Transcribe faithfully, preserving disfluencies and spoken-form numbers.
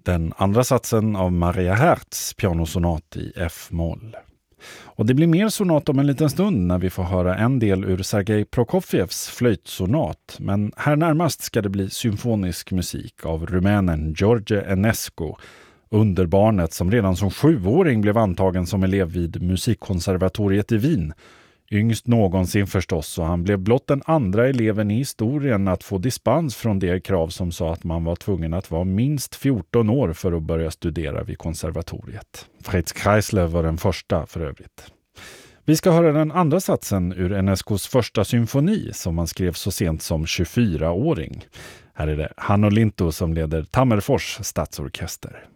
Den andra satsen av Maria Hertz pianosonat i F-moll. Och det blir mer sonat om en liten stund när vi får höra en del ur Sergej Prokofjevs flöjtsonat. Men här närmast ska det bli symfonisk musik av rumänen George Enescu, underbarnet som redan som sjuåring blev antagen som elev vid musikkonservatoriet i Wien. Yngst någonsin förstås, och han blev blott den andra eleven i historien att få dispens från det krav som sa att man var tvungen att vara minst fjorton år för att börja studera vid konservatoriet. Fritz Kreisler var den första för övrigt. Vi ska höra den andra satsen ur Enescus första symfoni som han skrev så sent som tjugofyraåring. Här är det Hanno Lintu som leder Tammerfors stadsorkester.